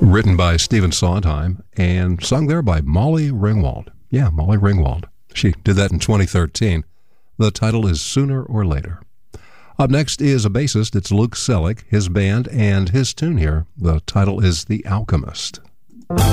Written by Stephen Sondheim and sung there by Molly Ringwald. Yeah, Molly Ringwald. She did that in 2013. The title is Sooner or Later. Up next is a bassist. It's Luke Selig, his band, and his tune here. The title is The Alchemist.